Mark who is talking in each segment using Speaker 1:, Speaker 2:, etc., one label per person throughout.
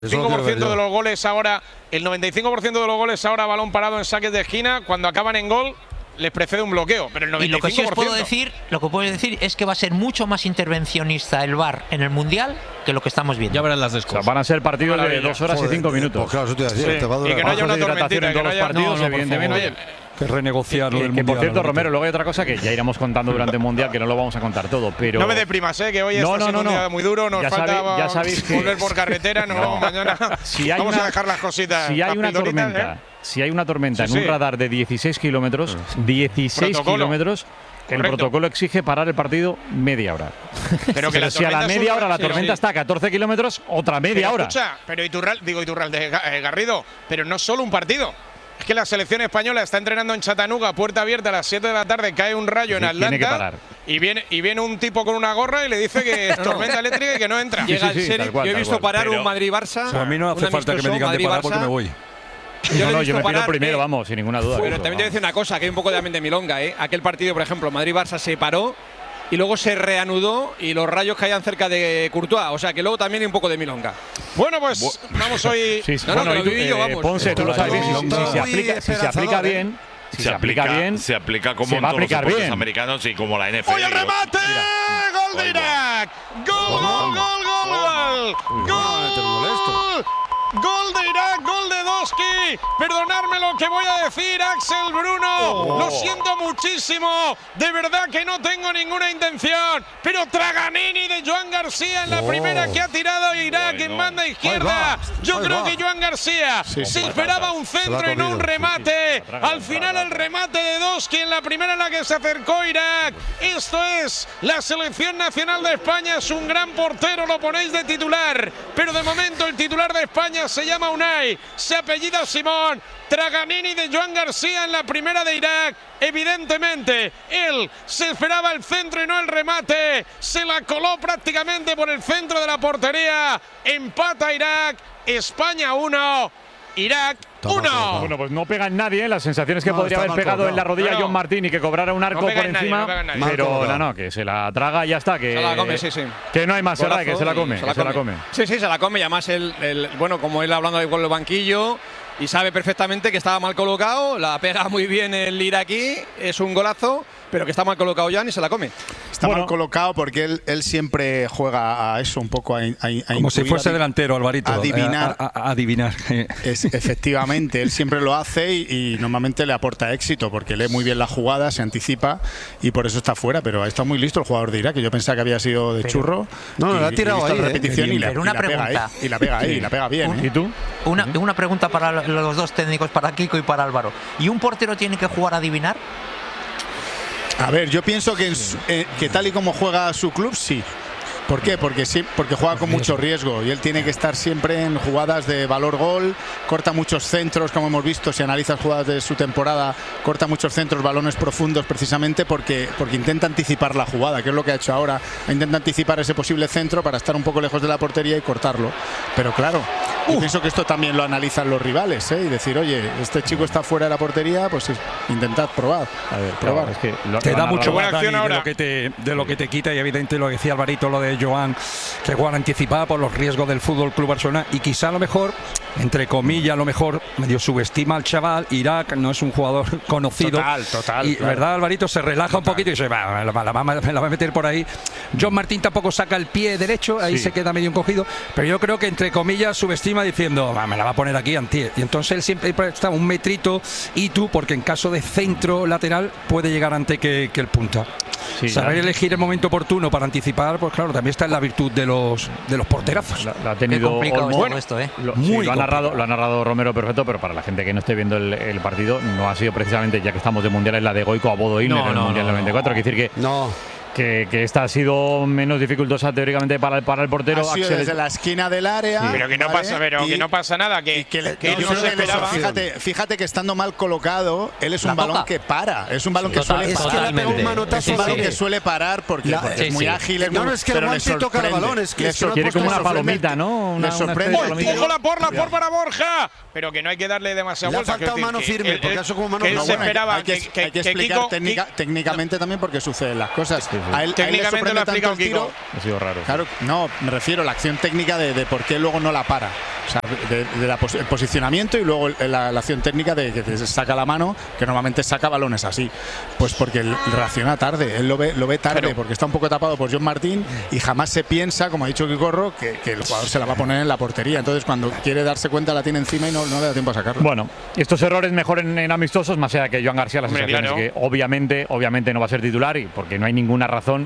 Speaker 1: 5% de los goles ahora, el 95% de los goles ahora balón parado en saques de esquina, cuando acaban en gol les precede un bloqueo, pero el 95%.
Speaker 2: Y lo que sí os puedo decir, es que va a ser mucho más intervencionista el VAR en el Mundial que lo que estamos viendo.
Speaker 3: Ya verán las descos.
Speaker 4: O sea, van a ser partidos de 2 horas y 5 minutos.
Speaker 5: Pues claro, eso te iba a decir, te va a durar.
Speaker 1: Y que no haya una tormentita,
Speaker 4: en todos los partidos, evidentemente.
Speaker 5: Que renegociar lo del
Speaker 4: Que por
Speaker 5: Mundial,
Speaker 4: cierto, Romero, luego hay otra cosa que ya iremos contando durante el Mundial, que no lo vamos a contar todo, pero…
Speaker 1: No me deprimas, que hoy está siendo un día muy duro, nos falta
Speaker 4: ya sabéis que
Speaker 1: volver por carretera, nos vamos mañana. Vamos a dejar las cositas.
Speaker 4: Si hay una tormenta, en un radar de 16 kilómetros, 16 kilómetros, el protocolo exige parar el partido media hora.
Speaker 1: Pero
Speaker 4: si a la media hora la tormenta está a 14 kilómetros, otra media hora.
Speaker 1: Escucha, pero Iturralde, Garrido, pero no solo un partido. Es que la selección española está entrenando en Chattanooga, puerta abierta, a las 7 de la tarde, cae un rayo en Atlanta.
Speaker 4: Tiene que parar.
Speaker 1: Y viene un tipo con una gorra y le dice que es tormenta eléctrica y que no entra.
Speaker 3: Llega el sheriff. Yo he visto parar un Madrid-Barça.
Speaker 5: A mí no hace falta que me digan de parar porque me voy.
Speaker 4: Yo me pido primero, vamos, sin ninguna duda.
Speaker 3: Pero también te voy a decir una cosa, que hay un poco de ambiente de milonga, Aquel partido, por ejemplo, Madrid-Barça se paró y luego se reanudó y los rayos caían cerca de Courtois. O sea que luego también hay un poco de milonga.
Speaker 1: Bueno, pues vamos hoy…
Speaker 4: Ponce, tú lo sabes bien, si se aplica bien…
Speaker 6: Se aplica como en todos los deportes americanos y como la NFL.
Speaker 1: ¡Oye, el remate! ¡Gol de Irak! ¡Gol! Gol de Irak, gol de Doski. Perdonadme lo que voy a decir, Axel Bruno. Lo siento muchísimo. De verdad que no tengo ninguna intención. Pero Traganini de Joan García en la primera que ha tirado Irak en banda izquierda. Yo creo que Joan García se esperaba un centro y no un remate. Al final el remate de Doski en la primera en la que se acercó Irak. Esto es la selección nacional de España. Es un gran portero, lo ponéis de titular. Pero de momento el titular de España se llama Unai, se apellida Simón. Traganini de Joan García en la primera de Irak. Evidentemente, él se esperaba el centro y no el remate. Se la coló prácticamente por el centro de la portería. Empata Irak. España 1, Irak 1.
Speaker 4: Bueno, pues no pega en nadie, las sensaciones que podría haber pegado en la rodilla John Martín y que cobrara un arco por encima. Pero no, que se la traga y ya está. Que,
Speaker 3: se la come,
Speaker 4: que no hay más, ¿verdad? Que se la come.
Speaker 3: Sí, se la come. Y además, bueno, como él hablando ahí con el banquillo, y sabe perfectamente que estaba mal colocado, la pega muy bien el iraquí, es un golazo, pero que está mal colocado Jan y se la come.
Speaker 7: Está mal colocado porque él siempre juega a eso, un poco a
Speaker 5: como si fuese delantero, Alvarito.
Speaker 7: Adivinar.
Speaker 5: Adivinar.
Speaker 7: Efectivamente, él siempre lo hace y normalmente le aporta éxito porque lee muy bien la jugada, se anticipa y por eso está fuera. Pero ha estado muy listo el jugador de Irak, que yo pensaba que había sido de churro.
Speaker 5: No, la ha tirado ahí.
Speaker 7: Repetición y la pega ahí, la pega bien.
Speaker 4: ¿Y tú?
Speaker 2: Una pregunta para los dos técnicos, para Kiko y para Álvaro. ¿Y un portero tiene que jugar a adivinar?
Speaker 7: A ver, yo pienso que tal y como juega su club, sí. ¿Por qué? Porque juega con mucho riesgo y él tiene que estar siempre en jugadas de valor gol, corta muchos centros, como hemos visto, si analizas jugadas de su temporada, corta muchos centros, balones profundos, precisamente porque intenta anticipar la jugada, que es lo que ha hecho ahora, intenta anticipar ese posible centro para estar un poco lejos de la portería y cortarlo. Pero claro, yo pienso que esto también lo analizan los rivales, y decir, oye, este chico está fuera de la portería, pues intentad probar.
Speaker 4: A ver, probar. Es que
Speaker 5: te da mucho más, Dani, de lo que te quita, y evidente lo que decía Alvarito, lo de Joan, que juega anticipada por los riesgos del Fútbol Club Barcelona, y quizá a lo mejor, entre comillas, a lo mejor medio subestima al chaval. Irak no es un jugador conocido.
Speaker 7: Total.
Speaker 5: Y verdad, Alvarito se relaja un poquito y dice, me la va a meter por ahí. John Martín tampoco saca el pie derecho, ahí se queda medio encogido, pero yo creo que entre comillas subestima diciendo, me la va a poner aquí Antier. Y entonces él siempre está un metrito y tú, porque en caso de centro lateral puede llegar antes que el punta. Saber elegir el momento oportuno para anticipar, pues claro, también está en la virtud de los porterazos.
Speaker 4: La ha tenido
Speaker 2: bueno, esto,
Speaker 4: lo ha narrado Romero perfecto, pero para la gente que no esté viendo el partido, no ha sido precisamente, ya que estamos de mundial, es la de Goico a Bodo Illner en el Mundial 94. Quiere decir que esta ha sido menos dificultosa teóricamente para el portero.
Speaker 7: Ha sido desde la esquina del área.
Speaker 1: Pero que no pasa nada. Que no se esperaba.
Speaker 7: Fíjate que estando mal colocado, él es un balón que para. Es un balón que suele parar. Es un balón que suele parar porque es muy ágil.
Speaker 5: Es que el guante toca el balón. Es que
Speaker 4: quiere como una palomita, ¿no?
Speaker 7: Le sorprende.
Speaker 1: ¡Ojo por para Borja! Pero que no hay que darle demasiada vuelta.
Speaker 5: Le ha faltado mano firme, porque eso como mano
Speaker 1: firme. Él se esperaba
Speaker 7: hay que explicar técnicamente también por qué suceden las cosas. A él
Speaker 1: técnicamente lo ha explicado
Speaker 7: el tiro.
Speaker 1: Kiko.
Speaker 4: Ha sido raro.
Speaker 7: Claro, no, me refiero a la acción técnica de por qué luego no la para. O sea, el posicionamiento y luego la acción técnica de que se saca la mano, que normalmente saca balones así. Pues porque él reacciona tarde, él lo ve tarde, porque está un poco tapado por John Martín y jamás se piensa, como ha dicho Kikorro, que el jugador se la va a poner en la portería. Entonces, cuando quiere darse cuenta, la tiene encima y no le da tiempo a sacarlo.
Speaker 4: Bueno, estos errores mejor en amistosos, más allá que Joan García, la sensación es que obviamente no va a ser titular, y porque no hay ninguna razón,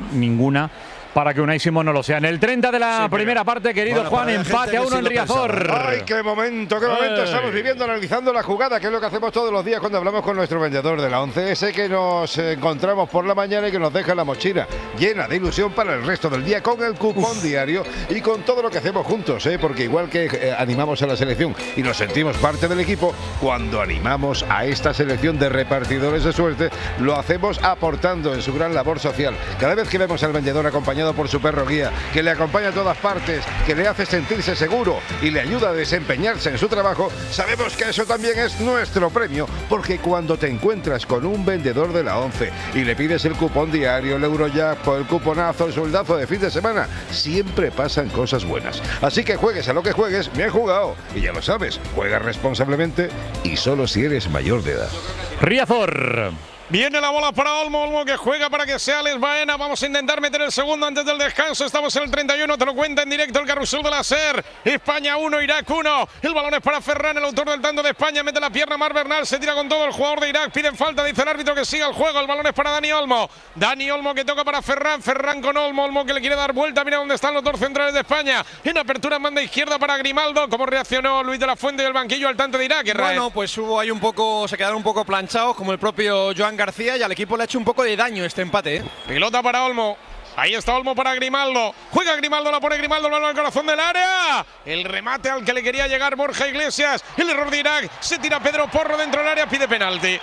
Speaker 4: para que Unai Simón no lo sea. En el 30 de la primera parte, querido Juan, empate a 1 en Riazor.
Speaker 8: ¡Ay, qué momento estamos viviendo, analizando la jugada, que es lo que hacemos todos los días cuando hablamos con nuestro vendedor de la 11, ese que nos encontramos por la mañana y que nos deja la mochila llena de ilusión para el resto del día, con el cupón diario y con todo lo que hacemos juntos, porque igual que animamos a la selección y nos sentimos parte del equipo, cuando animamos a esta selección de repartidores de suerte, lo hacemos aportando en su gran labor social. Cada vez que vemos al vendedor acompañado por su perro guía, que le acompaña a todas partes, que le hace sentirse seguro y le ayuda a desempeñarse en su trabajo, sabemos que eso también es nuestro premio, porque cuando te encuentras con un vendedor de la 11 y le pides el cupón diario, el Eurojackpot, el cuponazo, el soldazo de fin de semana, siempre pasan cosas buenas. Así que juegues a lo que juegues, bien jugado. Y ya lo sabes, juega responsablemente y solo si eres mayor de edad.
Speaker 4: Riazor.
Speaker 1: Viene la bola para Olmo que juega para que sea Alex Baena. Vamos a intentar meter el segundo antes del descanso. Estamos en el 31, te lo cuenta en directo el carrusel de la SER. España 1, Irak 1. El balón es para Ferran, el autor del tanto de España. Mete la pierna Mar Bernal, se tira con todo el jugador de Irak. Piden falta, dice el árbitro que siga el juego. El balón es para Dani Olmo. Dani Olmo que toca para Ferran. Ferran con Olmo. Olmo que le quiere dar vuelta. Mira dónde están los dos centrales de España. En apertura en banda izquierda para Grimaldo. ¿Cómo reaccionó Luis de la Fuente y el banquillo al tanto de Irak?
Speaker 3: Bueno, pues hubo ahí se quedaron un poco planchados, como el propio Joan García, y al equipo le ha hecho un poco de daño este empate.
Speaker 1: Pelota para Olmo. Ahí está Olmo para Grimaldo. Juega Grimaldo, la pone Grimaldo, el balón al corazón del área. El remate al que le quería llegar Borja Iglesias. El error de Irak. Se tira Pedro Porro dentro del área. Pide penalti.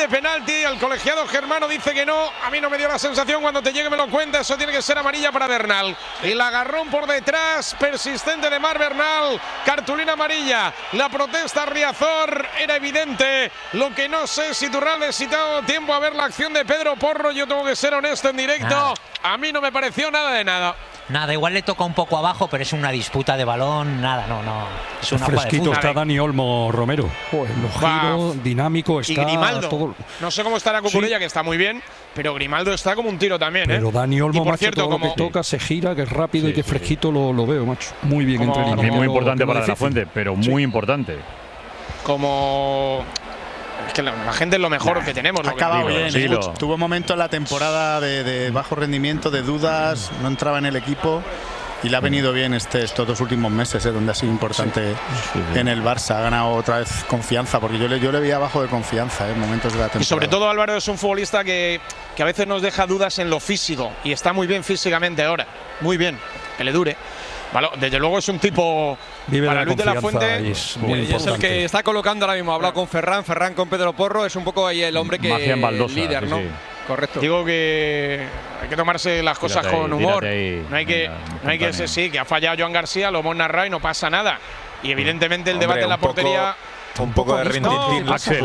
Speaker 1: El colegiado germano dice que no. A mí no me dio la sensación. Cuando te llegue me lo cuenta. Eso tiene que ser amarilla para Bernal. El agarrón por detrás persistente de Mar Bernal. Cartulina amarilla. La protesta Riazor era evidente. Lo que no sé si Turral necesitado tiempo a ver la acción de Pedro Porro. Yo tengo que ser honesto en directo. A mí no me pareció nada de nada.
Speaker 2: Nada, igual le toca un poco abajo, pero es una disputa de balón, nada, no. Es una
Speaker 5: fresquito está Dani Olmo, Romero. Giro, dinámico, está.
Speaker 1: Y Grimaldo.
Speaker 5: Todo.
Speaker 1: No sé cómo estará Cucurella, que está muy bien, pero Grimaldo está como un tiro también.
Speaker 5: Pero Dani Olmo,
Speaker 1: por
Speaker 5: macho,
Speaker 1: cierto,
Speaker 5: todo lo que toca, se gira, que es rápido y que fresquito lo veo, macho. Muy bien entre líneas.
Speaker 4: Es muy importante para De la Fuente, pero muy importante.
Speaker 1: Es que la gente es lo mejor que tenemos.
Speaker 7: Ha acabado bien. Tuvo momentos en la temporada de bajo rendimiento, de dudas, no entraba en el equipo y le ha venido bien estos 2 últimos meses, donde ha sido importante en el Barça. Ha ganado otra vez confianza, porque yo le veía bajo de confianza en momentos de la temporada.
Speaker 1: Y sobre todo Álvaro es un futbolista que a veces nos deja dudas en lo físico y está muy bien físicamente ahora. Muy bien, que le dure. Vale, desde luego es un tipo para Luis de la Fuente
Speaker 3: es el que está colocando ahora mismo. Ha hablado con Ferran con Pedro Porro, es un poco ahí el hombre que
Speaker 4: Baldosa,
Speaker 3: líder, ¿no?
Speaker 4: Sí.
Speaker 3: Correcto.
Speaker 1: Digo que hay que tomarse las cosas con humor. No hay que sí, que ha fallado Joan García, lo hemos narrado y no pasa nada. Y evidentemente el debate en la portería.
Speaker 6: Un poco de rintintín.
Speaker 4: Axel.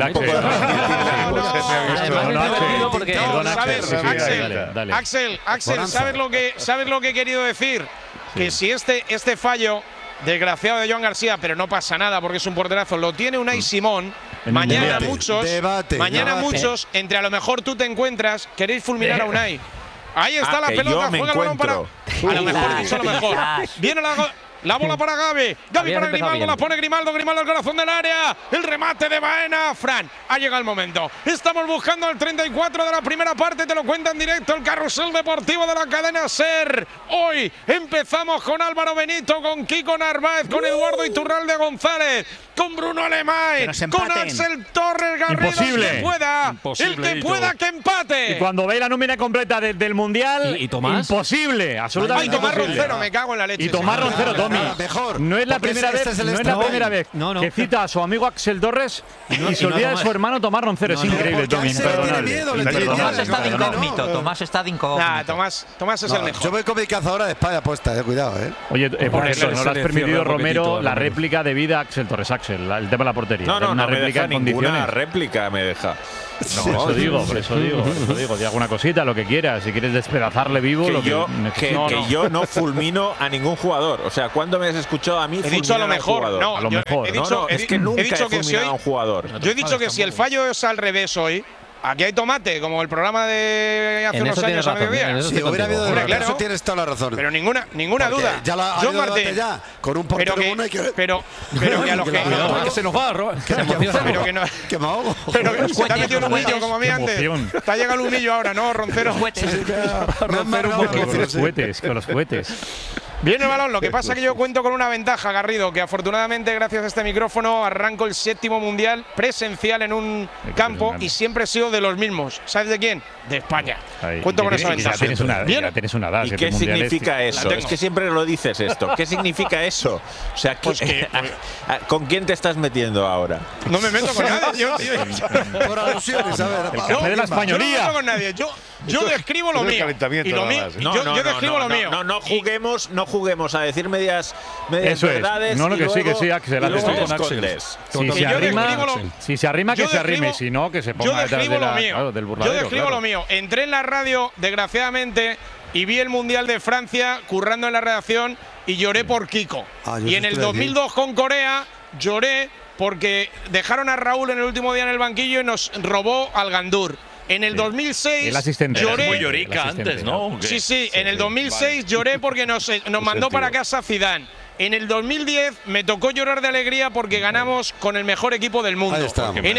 Speaker 1: Axel, ¿sabes lo que he querido decir? Que si este fallo desgraciado de Joan García, pero no pasa nada porque es un porterazo, lo tiene Unai Simón. Mañana muchos, entre a lo mejor tú te encuentras, queréis fulminar a Unai. Ahí está la pelota, juega el balón para. A lo mejor dicho lo mejor. Viene la bola para Gavi. Gavi para Grimaldo, la pone Grimaldo al corazón del área. El remate de Baena. Fran, ha llegado el momento. Estamos buscando el 34 de la primera parte. Te lo cuenta en directo el carrusel deportivo de la cadena SER. Hoy empezamos con Álvaro Benito, con Kiko Narváez, con Eduardo Iturralde González, con Bruno Alemay, con Axel Torres Garrido.
Speaker 4: Imposible.
Speaker 1: El que pueda que empate.
Speaker 4: Y cuando ve la nómina completa del Mundial,
Speaker 2: ¿Y Tomás?
Speaker 4: Imposible, absolutamente
Speaker 1: Tomás
Speaker 4: imposible.
Speaker 1: Roncero, me cago en la leche.
Speaker 4: Y Tomás Roncero, Tommy.
Speaker 9: Mejor.
Speaker 4: No es la primera vez, que cita a su amigo Axel Torres y se olvida de su hermano Tomás Roncero. Es increíble, Tommy. Imperdonable.
Speaker 2: Tomás está de incógnito. Tomás está de incógnito.
Speaker 1: Tomás es el mejor.
Speaker 9: Yo voy con mi cazadora de España puesta, cuidado,
Speaker 4: Oye, por eso, no le has permitido, Romero, la réplica de vida a Axel Torres. Axel, el tema de la portería.
Speaker 6: No,
Speaker 4: una
Speaker 6: no me
Speaker 4: réplica
Speaker 6: deja
Speaker 4: en
Speaker 6: ninguna
Speaker 4: condiciones.
Speaker 6: réplica, me deja.
Speaker 4: No, por eso digo, di alguna cosita, lo que quieras. Si quieres despedazarle vivo,
Speaker 6: que yo no fulmino a ningún jugador. O sea, ¿cuándo me has escuchado a mí fulminar
Speaker 1: He dicho a lo mejor.
Speaker 6: No,
Speaker 4: a lo mejor.
Speaker 6: es que nunca he fulminado a un jugador.
Speaker 1: Yo he dicho que si el fallo es al revés hoy, aquí hay tomate, como el programa de hace unos años a mediodía.
Speaker 9: Si hubiera habido
Speaker 1: Hombre, claro,
Speaker 9: eso tienes toda la razón.
Speaker 1: Pero ninguna duda.
Speaker 9: Ya la
Speaker 1: John Martín,
Speaker 9: ya, con un portero bueno hay que…
Speaker 1: pero que a los que…
Speaker 5: que se nos va,
Speaker 1: Pero que no…
Speaker 9: Que me ahogo.
Speaker 1: Pero que se te ha metido en un
Speaker 2: Los
Speaker 1: humillo como a mí antes. Te ha llegado el humillo ahora, ¿no, Roncero?
Speaker 4: Con los cohetes.
Speaker 1: Viene el balón, lo que pasa es que yo cuento con una ventaja, Garrido, que afortunadamente gracias a este micrófono arranco el 7º mundial presencial en un campo y siempre he sido de los mismos. ¿Sabes de quién? De España. Cuento con esa ventaja.
Speaker 4: Tienes una edad.
Speaker 6: ¿Y qué significa eso? Es que siempre lo dices esto. ¿Qué significa eso? O sea, ¿con quién te estás metiendo ahora?
Speaker 1: No me meto con nadie.
Speaker 9: Por alusiones, a ver.
Speaker 4: El café de la españolía.
Speaker 1: Yo no me meto con nadie. Yo describo lo mío. Y lo mío. Yo describo lo mío.
Speaker 6: No juguemos a decir medias verdades.
Speaker 4: No, que sí, Axel. Si se arrima, que se arrime. Si no, que se ponga detrás del burladero.
Speaker 1: Yo describo lo mío. Entré en la radio, desgraciadamente, y vi el Mundial de Francia currando en la redacción y lloré por Kiko. Y en el 2002 con Corea lloré porque dejaron a Raúl en el último día en el banquillo y nos robó al Gandur. En el 2006
Speaker 4: el asistente
Speaker 1: lloré.
Speaker 6: Muy llorica antes, ¿no?
Speaker 1: Sí, en el 2006 lloré porque nos mandó para casa Zidane. En el 2010 me tocó llorar de alegría porque ganamos con el mejor equipo del mundo. En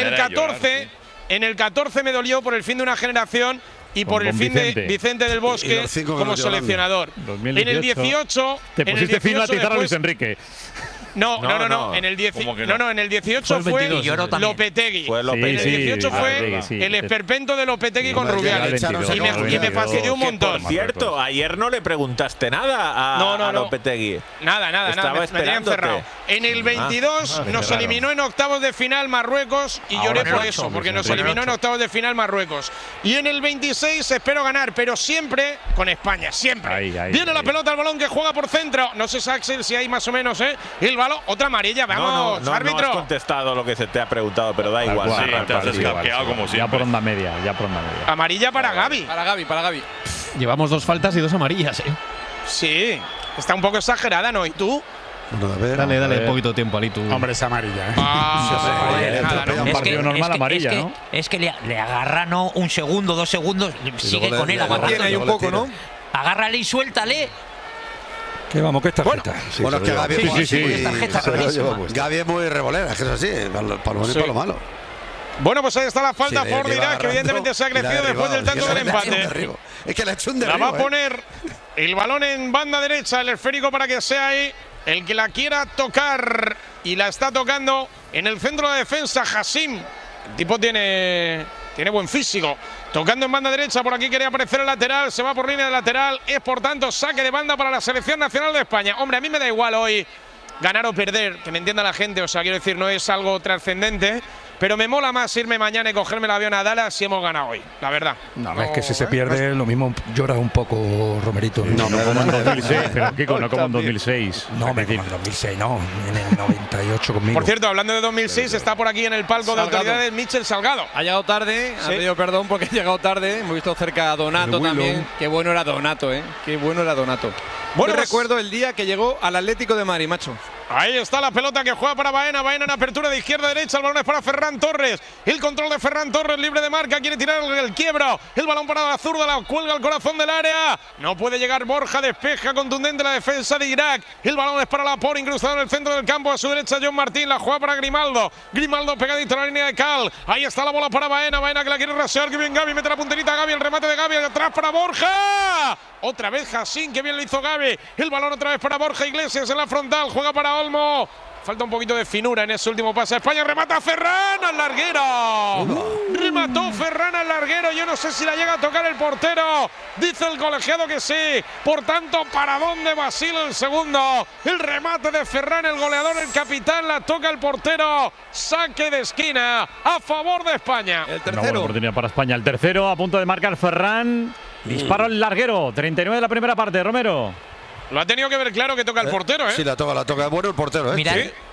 Speaker 1: el 14 me dolió por el fin de una generación y por el fin de Vicente del Bosque como seleccionador. En el 18
Speaker 4: te pusiste fin a tizar a Luis Enrique.
Speaker 1: No. En el 18 fue Lopetegui. En el 18 fue el esperpento de Lopetegui con Rubiales. Y me fastidió un montón.
Speaker 6: Por cierto, ayer no le preguntaste nada a Lopetegui.
Speaker 1: Nada. Me tenía encerrado. En el 22 nos eliminó en octavos de final Marruecos y lloré por eso, porque nos eliminó en octavos de final Marruecos. Y en el 26 espero ganar, pero siempre con España, siempre. Viene la pelota al balón que juega por centro. No sé, Axel, si hay más o menos, el balón. Otra amarilla, vamos, árbitro.
Speaker 6: No has contestado lo que se te ha preguntado, pero da igual.
Speaker 4: Sí, te has escaqueado como siempre. Ya por onda media.
Speaker 1: Amarilla para Gavi.
Speaker 5: Para Gavi.
Speaker 10: Llevamos 2 faltas y 2 amarillas,
Speaker 1: Sí, está un poco exagerada, ¿no? ¿Y tú?
Speaker 9: Bueno, a ver,
Speaker 10: dale un poquito de tiempo, Ali.
Speaker 7: Hombre, es amarilla.
Speaker 4: Un partido normal amarilla, ¿no?
Speaker 2: Es que le agarra, ¿no? Un segundo, 2 segundos, sigue con él agarrando.
Speaker 5: Tiene ahí un poco, ¿no?
Speaker 2: Agárrale y suéltale.
Speaker 5: Que vamos, que es tarjeta.
Speaker 9: Bueno, es que Gavi
Speaker 2: Gavi
Speaker 9: es muy revolera, es que es así, para lo bueno y para lo malo.
Speaker 1: Bueno, pues ahí está la falta por Dirac, que evidentemente se ha crecido después del tanto del empate.
Speaker 9: Es que le ha hecho un derribo.
Speaker 1: La va a poner el balón en banda derecha, el esférico, para que sea ahí el que la quiera tocar. Y la está tocando en el centro de defensa, Hassim. El tipo tiene buen físico. Tocando en banda derecha, por aquí quería aparecer el lateral, se va por línea de lateral, es por tanto saque de banda para la selección nacional de España. Hombre, a mí me da igual hoy ganar o perder, que me entienda la gente, o sea, quiero decir, no es algo trascendente, pero me mola más irme mañana y cogerme el avión a Dallas si hemos ganado hoy, la verdad.
Speaker 5: No, es que si se pierde, lo mismo lloras un poco, Romerito.
Speaker 4: No como en 2006, pero Kiko, no como en 2006.
Speaker 5: No, como en 2006, no, en el 98 conmigo.
Speaker 1: Por cierto, hablando de 2006, está por aquí en el palco de autoridades Michel Salgado.
Speaker 3: Ha llegado tarde, ha pedido perdón porque ha llegado tarde. Hemos visto cerca a Donato también. Qué bueno era Donato, Qué bueno era Donato. Bueno, recuerdo el día que llegó al Atlético de Madrid, macho.
Speaker 1: Ahí está la pelota que juega para Baena. Baena en apertura de izquierda a derecha. El balón es para Ferran Torres. El control de Ferran Torres, libre de marca. Quiere tirar el quiebro. El balón para la zurda. La cuelga al corazón del área. No puede llegar Borja. Despeja contundente la defensa de Irak. El balón es para Laporte, incrustado en el centro del campo. A su derecha John Martín. La juega para Grimaldo. Grimaldo pegadito a la línea de Cal. Ahí está la bola para Baena. Baena que la quiere rasear. Que bien Gavi. Mete la punterita Gavi. El remate de Gavi. Atrás para Borja. Otra vez Hassim. Que bien lo hizo Gavi. El balón otra vez para Borja Iglesias en la frontal. Juega para Olmo. Falta un poquito de finura en ese último pase. España remata Ferran al larguero. Remató Ferran al larguero. Yo no sé si la llega a tocar el portero. Dice el colegiado que sí. Por tanto, paradón de Basil el segundo. El remate de Ferran, el goleador, el capitán. La toca el portero. Saque de esquina a favor de España.
Speaker 4: El tercero. Una buena oportunidad para España. El tercero a punto de marcar Ferran. Disparo al larguero. 39 de la primera parte, Romero.
Speaker 1: Lo ha tenido que ver claro que toca el portero,
Speaker 9: Sí, la toca. Bueno el portero,
Speaker 2: Mirad,
Speaker 1: ¿Sí?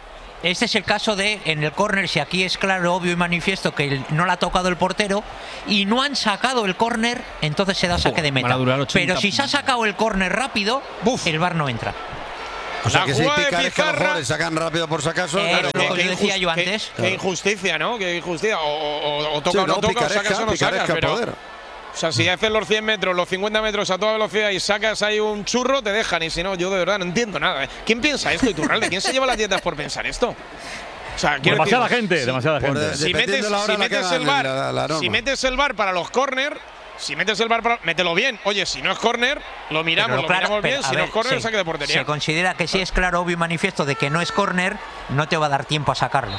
Speaker 2: Este es el caso de, en el córner, si aquí es claro, obvio y manifiesto que no la ha tocado el portero y no han sacado el córner, entonces se da saque de meta. Pero si se ha sacado el córner rápido, el VAR no entra.
Speaker 9: O sea, que si picar es que los jugadores sacan rápido por si acaso.
Speaker 2: Claro, lo que decía yo antes.
Speaker 1: Qué injusticia, ¿no? Qué injusticia. O toca o no toca, o sacas o no sacas. Pero, o sea, si haces los 100 metros, los 50 metros a toda velocidad y sacas ahí un churro, te dejan. Y si no, yo de verdad no entiendo nada. ¿Quién piensa esto, Iturralde? ¿Quién se lleva las dietas por pensar esto? O sea,
Speaker 4: demasiada gente, demasiada gente.
Speaker 1: Si metes el VAR para los córner, si metes el VAR, mételo bien. Oye, si no es córner, lo miramos bien. Si no es córner, saque de portería.
Speaker 2: Se considera que si es claro, obvio y manifiesto de que no es córner, no te va a dar tiempo a sacarlo.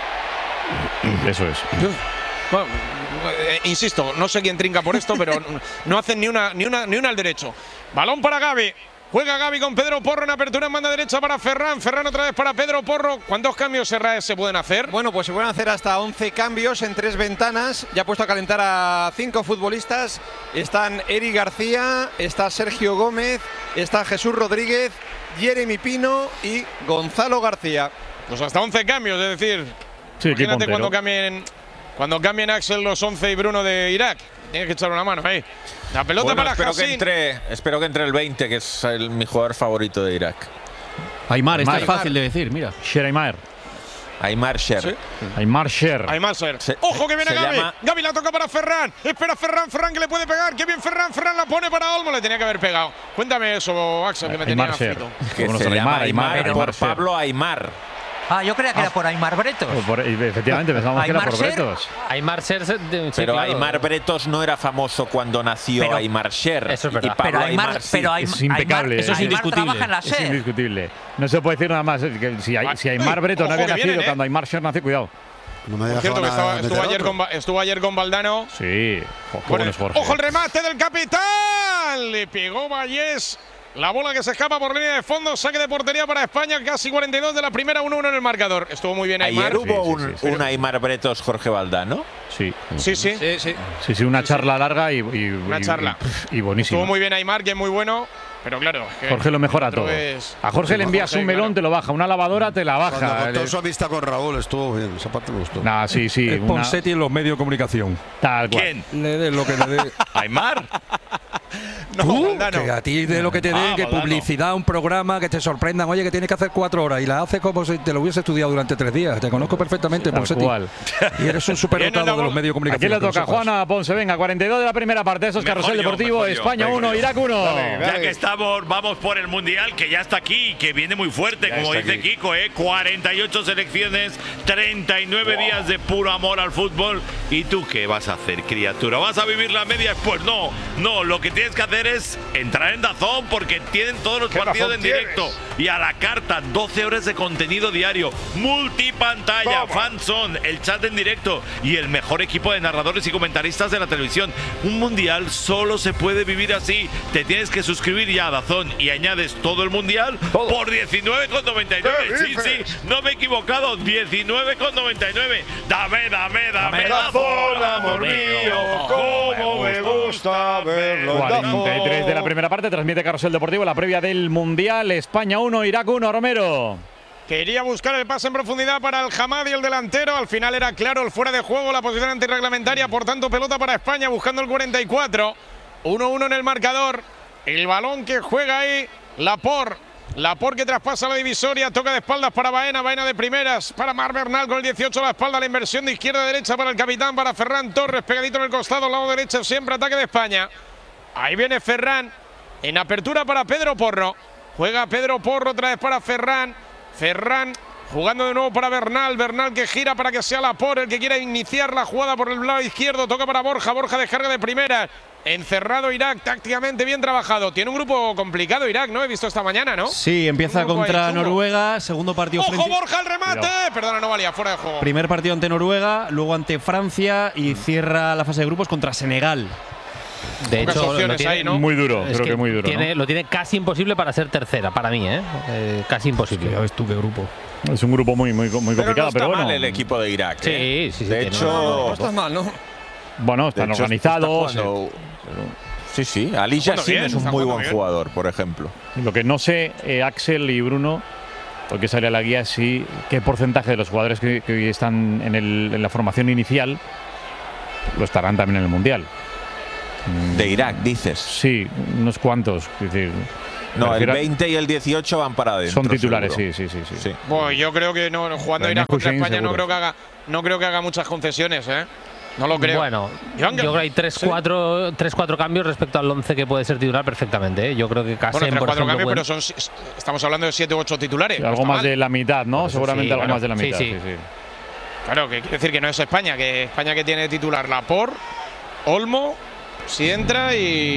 Speaker 4: Eso es.
Speaker 1: Bueno, insisto, no sé quién trinca por esto, pero no hacen ni una al derecho. Balón para Gavi. Juega Gavi con Pedro Porro en apertura en banda derecha para Ferran. Ferran otra vez para Pedro Porro. ¿Cuántos cambios se pueden hacer?
Speaker 3: Bueno, pues se pueden hacer hasta 11 cambios en 3 ventanas. Ya ha puesto a calentar a 5 futbolistas. Están Eric García, está Sergio Gómez, está Jesús Rodríguez, Jeremy Pino y Gonzalo García.
Speaker 1: Pues hasta 11 cambios, es decir, imagínate cuando cambien Axel los 11 y Bruno de Irak. Tienes que echar una mano ahí. La pelota para Hassin.
Speaker 6: Espero que entre el 20, que es mi jugador favorito de Irak.
Speaker 10: Aimar, esto es fácil de decir, mira.
Speaker 6: Aimar Sher.
Speaker 1: Ojo que viene Gavi. Gavi la toca para Ferran. Espera Ferran que le puede pegar. Qué bien Ferran la pone para Olmo. Le tenía que haber pegado. Cuéntame eso, Axel, que me tenía frito.
Speaker 6: Que se llama Aimar por Pablo Aimar.
Speaker 2: Yo creía que era por Aimar Bretos.
Speaker 4: Efectivamente, pensábamos que era por Bretos.
Speaker 11: Aimar Sher,
Speaker 6: pero claro. Aimar Bretos no era famoso cuando nació Aimar Sher.
Speaker 11: Eso es verdad.
Speaker 6: Y Pablo Aimar sí.
Speaker 4: Es impecable.
Speaker 10: Eso es indiscutible.
Speaker 4: Es indiscutible. No se puede decir nada más. Que si Aimar Bretos no había nacido cuando Aimar Sher nació, cuidado.
Speaker 9: No me
Speaker 1: Por cierto, que estuvo ayer con Valdano.
Speaker 4: Sí.
Speaker 1: Ojo el remate del capitán. Le pegó Vallés. La bola que se escapa por línea de fondo, saque de portería para España, casi 42 de la primera, 1-1 en el marcador. Estuvo muy bien Aimar.
Speaker 6: Ayer hubo un Aimar Bretos Jorge Valdano.
Speaker 4: Sí,
Speaker 1: una
Speaker 4: charla larga y
Speaker 1: buenísima. Estuvo muy bien Aimar, que es muy bueno. Pero claro,
Speaker 4: Jorge lo mejora todo. A Jorge le envías un melón, te lo baja. Una lavadora te la baja.
Speaker 9: Cuando contó su amistad con Raúl estuvo bien. Esa parte me gustó.
Speaker 4: Sí.
Speaker 5: Es Ponseti en los medios de comunicación.
Speaker 4: Tal cual.
Speaker 5: ¿Quién? Le dé lo que le dé.
Speaker 6: ¿Aimar?
Speaker 5: Que a ti de lo que te den, que publicidad, un programa, que te sorprendan. Oye, que tienes que hacer 4 horas y la haces como si te lo hubiese estudiado durante 3 días. Te conozco perfectamente, Ponseti. Y eres un superdotado de los medios de comunicación.
Speaker 4: Aquí le toca Juana Ponce. Venga, 42 de la primera parte. Eso es Carrusel Deportivo. España 1, Irak 1.
Speaker 12: Ya que estamos, vamos por el Mundial, que ya está aquí, que viene muy fuerte, como dice Kiko, 48 selecciones, 39 días de puro amor al fútbol. ¿Y tú qué vas a hacer, criatura? ¿Vas a vivir las medias? Pues no, lo que tienes que hacer es entrar en DAZN, porque tienen todos los partidos en directo y a la carta, 12 horas de contenido diario, multipantalla, fanzone, el chat en directo y el mejor equipo de narradores y comentaristas de la televisión. Un Mundial solo se puede vivir así. Te tienes que suscribir ya a DAZN y añades todo el Mundial por 19,99. Sí, no me he equivocado, 19,99. Dame DAZN, amor mío, cómo me gusta verlo.
Speaker 4: 43 de la primera parte, transmite Carrusel Deportivo, la previa del Mundial. España 1, Irak 1, Romero.
Speaker 1: Quería buscar el pase en profundidad para el Hamadi, el delantero. Al final era claro el fuera de juego, la posición antirreglamentaria. Por tanto, pelota para España buscando el 44. 1-1 en el marcador. El balón que juega ahí, Laporte que traspasa la divisoria, toca de espaldas para Baena de primeras, para Marc Bernal con el 18 a la espalda, la inversión de izquierda a derecha para el capitán, para Ferran Torres, pegadito en el costado, lado derecho, siempre ataque de España. Ahí viene Ferran, en apertura para Pedro Porro, juega Pedro Porro otra vez para Ferran jugando de nuevo para Bernal que gira para que sea Laporte el que quiera iniciar la jugada por el lado izquierdo, toca para Borja descarga de primera. Encerrado Irak, tácticamente bien trabajado. Tiene un grupo complicado Irak, ¿no? He visto esta mañana, ¿no?
Speaker 10: Sí, empieza contra Noruega, segundo partido
Speaker 1: frente… ¡Ojo, Borja, el remate! Cuidado. Perdona, no valía, fuera de juego.
Speaker 10: Primer partido ante Noruega, luego ante Francia y cierra la fase de grupos contra Senegal.
Speaker 11: De hecho, lo tiene,
Speaker 1: ahí, ¿no?
Speaker 4: Muy duro, creo que muy duro.
Speaker 11: Lo tiene casi imposible para ser tercera, para mí, casi imposible.
Speaker 5: Ya ves tú qué grupo.
Speaker 4: Es un grupo muy complicado,
Speaker 6: pero
Speaker 4: bueno.
Speaker 6: Mal el equipo de Irak.
Speaker 11: Sí.
Speaker 6: De hecho,
Speaker 3: no está mal, ¿no?
Speaker 4: Bueno, están organizados.
Speaker 6: Sí. Ali Yassin es un muy buen jugador, por ejemplo.
Speaker 4: Lo que no sé, Axel y Bruno, hoy que sale a la guía, qué porcentaje de los jugadores que hoy están en la formación inicial lo estarán también en el Mundial.
Speaker 6: De Irak, dices.
Speaker 4: Sí, unos cuantos. Es decir,
Speaker 6: no, el 20 y el 18 van para adentro.
Speaker 4: Son titulares,
Speaker 6: seguro.
Speaker 4: Sí.
Speaker 1: Bueno, yo creo que jugando Irak contra España no creo que haga muchas concesiones, ¿eh? No lo creo.
Speaker 11: Bueno, yo creo que hay 3-4 cambios respecto al 11 que puede ser titular perfectamente, ¿eh? Yo creo que casi.
Speaker 1: Bueno, 3-4 cambios, pero estamos hablando de 7 u 8 titulares.
Speaker 4: Sí, algo más de la mitad, ¿no? Seguramente algo más de la mitad. Sí.
Speaker 1: Claro, que quiere decir que no es España, que tiene titular Laporte, Olmo, si entra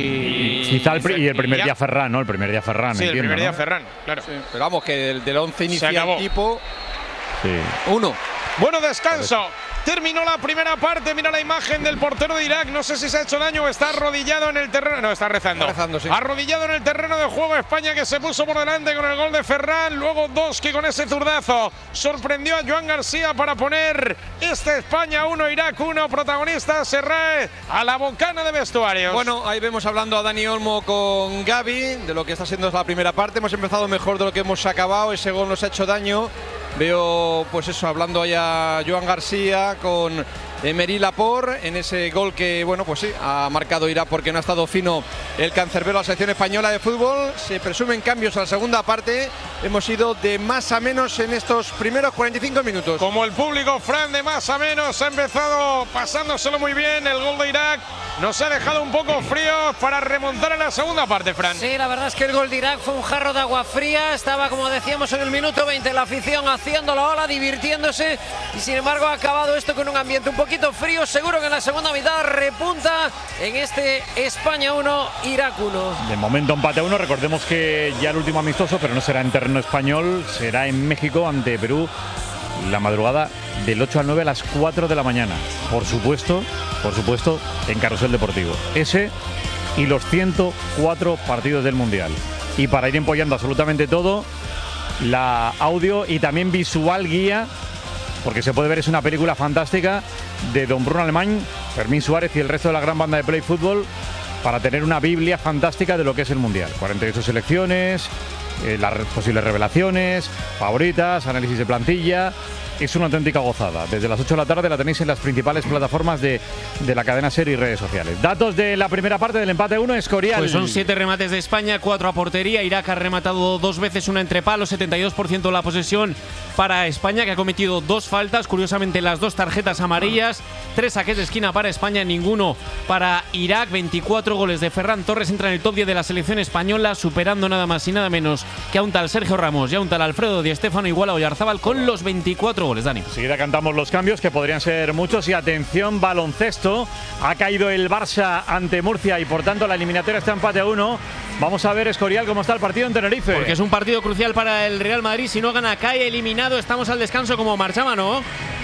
Speaker 1: y
Speaker 4: quizá el primer día Ferran, ¿no? El primer día Ferran.
Speaker 1: Sí,
Speaker 4: entiendo,
Speaker 1: el primer día
Speaker 4: ¿no?
Speaker 1: Ferran, claro.
Speaker 3: Sí, pero vamos, que del 11 inicial equipo.
Speaker 4: Sí.
Speaker 3: 1.
Speaker 1: Bueno, descanso. Terminó la primera parte. Mira la imagen del portero de Irak. No sé si se ha hecho daño o está arrodillado en el terreno. No, está rezando.
Speaker 3: Sí.
Speaker 1: Arrodillado en el terreno de juego. España que se puso por delante con el gol de Ferran. Luego Doski con ese zurdazo sorprendió a Joan García para poner España 1, Irak 1. Protagonista Serrae a la bocana de vestuarios.
Speaker 3: Bueno, ahí vemos hablando a Dani Olmo con Gavi de lo que está siendo la primera parte. Hemos empezado mejor de lo que hemos acabado. Ese gol nos ha hecho daño. Veo, pues eso, hablando ahí a Joan García con Emery Laporte en ese gol que, bueno, pues sí, ha marcado Irak porque no ha estado fino el cancerbero a la selección española de fútbol. Se presumen cambios a la segunda parte. Hemos ido de más a menos en estos primeros 45 minutos.
Speaker 1: Como el público, Fran, de más a menos, ha empezado pasándoselo muy bien. El gol de Irak nos ha dejado un poco fríos para remontar en la segunda parte, Fran.
Speaker 13: Sí, la verdad es que el gol de Irak fue un jarro de agua fría. Estaba, como decíamos, en el minuto 20 la afición haciendo la ola, divirtiéndose, y sin embargo ha acabado esto con un ambiente un poquito frío. Seguro que en la segunda mitad repunta en este España 1, Irak 1.
Speaker 4: De momento empate a 1. Recordemos que ya el último amistoso, pero no será en terreno español, será en México ante Perú la madrugada del 8 al 9 a las 4 de la mañana. Por supuesto, en Carrusel Deportivo. Ese y los 104 partidos del Mundial. Y para ir empollando absolutamente todo, la audio y también visual guía, porque se puede ver, es una película fantástica de don Bruno Alemán, Fermín Suárez y el resto de la gran banda de Play Fútbol, para tener una biblia fantástica de lo que es el Mundial. 48 selecciones, las posibles revelaciones, favoritas, análisis de plantilla. Es una auténtica gozada. Desde las 8 de la tarde la tenéis en las principales plataformas de la cadena SER y redes sociales. Datos de la primera parte del empate 1, Escorial.
Speaker 10: Pues son 7 remates de España, 4 a portería. Irak ha rematado 2 veces, una entre palos, 72% de la posesión para España, que ha cometido 2 faltas, curiosamente las 2 tarjetas amarillas, 3 saques de esquina para España, ninguno para Irak. 24 goles de Ferran Torres, entra en el top 10 de la selección española, superando nada más y nada menos que a un tal Sergio Ramos y a un tal Alfredo Di Stéfano, igual a Oyarzábal con los 24 goles, Dani.
Speaker 4: Enseguida cantamos los cambios, que podrían ser muchos. Y atención, baloncesto. Ha caído el Barça ante Murcia y por tanto la eliminatoria está empate a 1. Vamos a ver, Escorial, cómo está el partido en Tenerife.
Speaker 10: Porque es un partido crucial para el Real Madrid. Si no gana, cae eliminado. Estamos al descanso como marchaba, ¿no?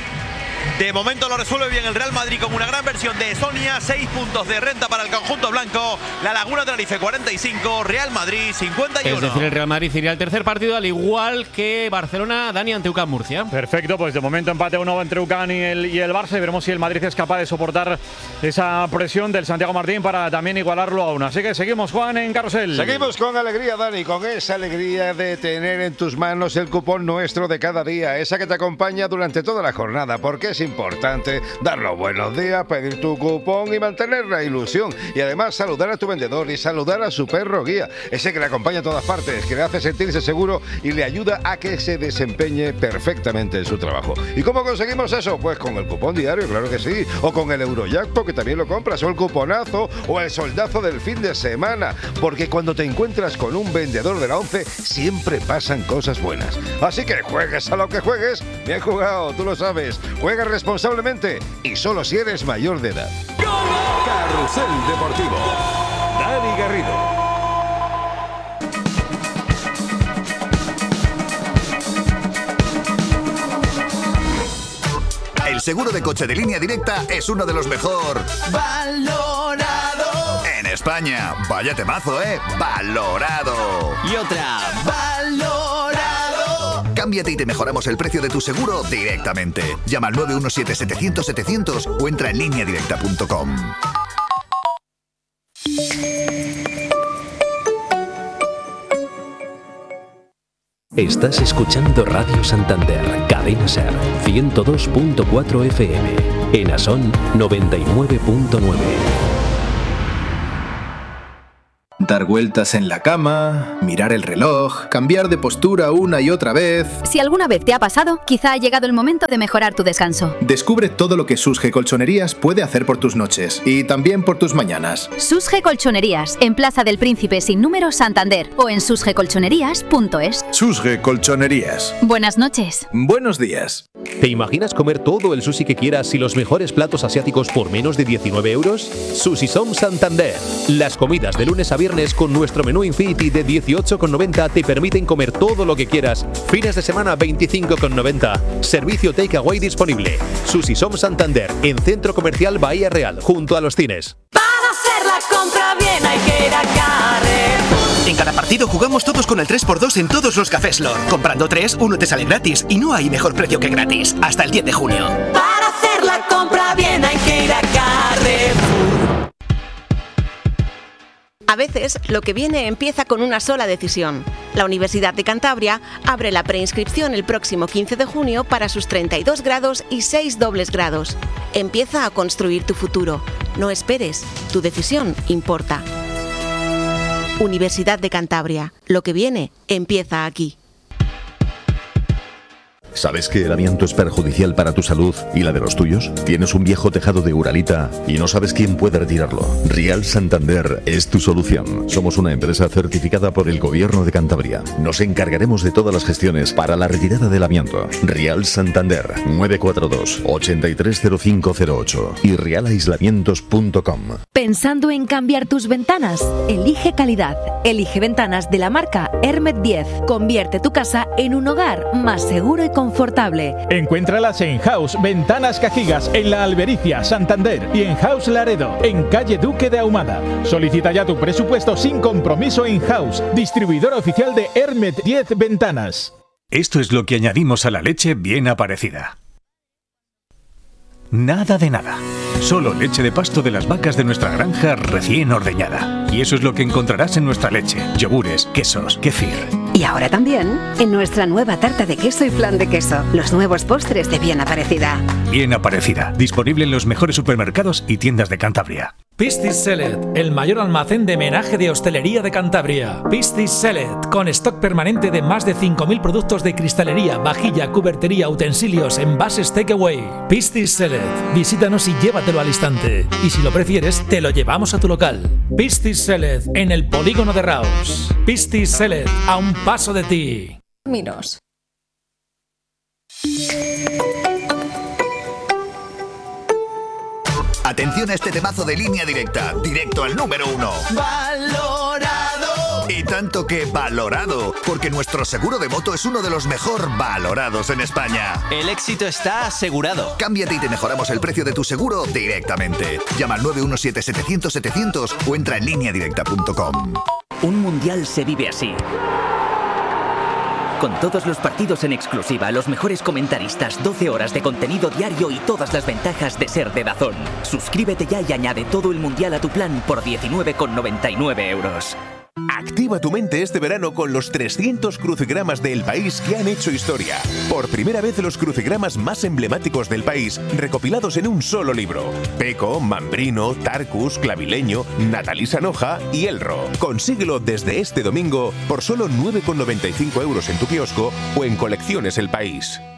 Speaker 14: De momento lo resuelve bien el Real Madrid con una gran versión de Sonia. 6 puntos de renta para el conjunto blanco. La Laguna Tenerife 45, Real Madrid 51.
Speaker 10: Es decir, el Real Madrid iría al tercer partido, al igual que Barcelona, Dani, ante UCAM Murcia.
Speaker 4: Perfecto, pues de momento empate 1 entre UCAM y el Barça. Y veremos si el Madrid es capaz de soportar esa presión del Santiago Martín para también igualarlo a 1. Así que seguimos, Juan, en Carrusel.
Speaker 8: Seguimos con alegría, Dani, con esa alegría de tener en tus manos el cupón nuestro de cada día, esa que te acompaña durante toda la jornada, porque es importante dar los buenos días, pedir tu cupón y mantener la ilusión. Y además saludar a tu vendedor y saludar a su perro guía, ese que le acompaña a todas partes, que le hace sentirse seguro y le ayuda a que se desempeñe perfectamente en su trabajo. ¿Y cómo conseguimos eso? Pues con el cupón diario, claro que sí, o con el Eurojackpot, que también lo compras, o el cuponazo, o el soldazo del fin de semana, porque cuando te encuentras con un vendedor de la 11 siempre pasan cosas buenas. Así que juegues a lo que juegues, bien jugado, tú lo sabes. Juega responsablemente y solo si eres mayor de edad.
Speaker 15: Carrusel Deportivo. Dani Garrido. El seguro de coche de Línea Directa es uno de los mejor valorado en España. Vaya temazo, valorado.
Speaker 16: Y otra, valorado.
Speaker 15: Cámbiate y te mejoramos el precio de tu seguro directamente. Llama al 917-700-700 o entra en lineadirecta.com.
Speaker 16: Estás escuchando Radio Santander, Cadena Ser, 102.4 FM, en Asón 99.9.
Speaker 17: Dar vueltas en la cama, mirar el reloj, cambiar de postura una y otra vez.
Speaker 18: Si alguna vez te ha pasado, quizá ha llegado el momento de mejorar tu descanso.
Speaker 17: Descubre todo lo que Susge Colchonerías puede hacer por tus noches y también por tus mañanas.
Speaker 18: Susge Colchonerías, en Plaza del Príncipe sin número, Santander, o en susgecolchonerías.es.
Speaker 17: Susge Colchonerías.
Speaker 18: Buenas noches.
Speaker 17: Buenos días.
Speaker 19: ¿Te imaginas comer todo el sushi que quieras y los mejores platos asiáticos por menos de 19 euros? Sushi Som Santander. Las comidas de lunes a viernes con nuestro menú Infinity de 18,90 te permiten comer todo lo que quieras. Fines de semana 25,90. Servicio takeaway disponible. Sushi Som Santander, en Centro Comercial Bahía Real, junto a los cines.
Speaker 20: Para hacer la compra bien hay que ir a Carrefour.
Speaker 21: En cada partido jugamos todos con el 3x2 en todos los cafés Lord. Comprando 3, uno te sale gratis y no hay mejor precio que gratis. Hasta el 10 de junio.
Speaker 20: Para hacer la compra bien hay que ir a Carrefour.
Speaker 22: A veces, lo que viene empieza con una sola decisión. La Universidad de Cantabria abre la preinscripción el próximo 15 de junio para sus 32 grados y 6 dobles grados. Empieza a construir tu futuro. No esperes, tu decisión importa. Universidad de Cantabria. Lo que viene empieza aquí.
Speaker 23: ¿Sabes que el amianto es perjudicial para tu salud y la de los tuyos? ¿Tienes un viejo tejado de Uralita y no sabes quién puede retirarlo? Rial Santander es tu solución. Somos una empresa certificada por el Gobierno de Cantabria. Nos encargaremos de todas las gestiones para la retirada del amianto. Rial Santander, 942-830508 y realaislamientos.com.
Speaker 24: ¿Pensando en cambiar tus ventanas? Elige calidad. Elige ventanas de la marca Hermet 10. Convierte tu casa en un hogar más seguro y confortable.
Speaker 25: Encuéntralas en House Ventanas Cajigas, en La Albericia, Santander, y en House Laredo, en calle Duque de Ahumada. Solicita ya tu presupuesto sin compromiso en House, distribuidor oficial de Hermet 10 Ventanas.
Speaker 26: Esto es lo que añadimos a la leche bien aparecida. Nada de nada. Solo leche de pasto de las vacas de nuestra granja recién ordeñada. Y eso es lo que encontrarás en nuestra leche, yogures, quesos, kefir.
Speaker 27: Y ahora también en nuestra nueva tarta de queso y flan de queso. Los nuevos postres de Bien Aparecida.
Speaker 26: Bien Aparecida. Disponible en los mejores supermercados y tiendas de Cantabria.
Speaker 28: Pistis Select, el mayor almacén de menaje de hostelería de Cantabria. Pistis Select, con stock permanente de más de 5.000 productos de cristalería, vajilla, cubertería, utensilios, envases takeaway. Pistis Select, visítanos y llévatelo al instante. Y si lo prefieres, te lo llevamos a tu local. Pistis Select, en el polígono de Raos. Pistis Select, a un paso de ti.
Speaker 29: Miros.
Speaker 15: Atención a este temazo de Línea Directa, directo al número 1.
Speaker 20: ¡Valorado!
Speaker 15: Y tanto que valorado, porque nuestro seguro de moto es uno de los mejor valorados en España.
Speaker 14: El éxito está asegurado.
Speaker 15: Cámbiate y te mejoramos el precio de tu seguro directamente. Llama al 917-700-700 o entra en lineadirecta.com.
Speaker 30: Un mundial se vive así. Con todos los partidos en exclusiva, los mejores comentaristas, 12 horas de contenido diario y todas las ventajas de ser de DAZN. Suscríbete ya y añade todo el mundial a tu plan por 19,99 euros.
Speaker 31: Activa tu mente este verano con los 300 crucigramas del país que han hecho historia. Por primera vez los crucigramas más emblemáticos del país recopilados en un solo libro. Peco, Mambrino, Tarcus, Clavileño, Natalí Sanoja y Elro. Consíguelo desde este domingo por solo 9,95 euros en tu kiosco o en Colecciones El País.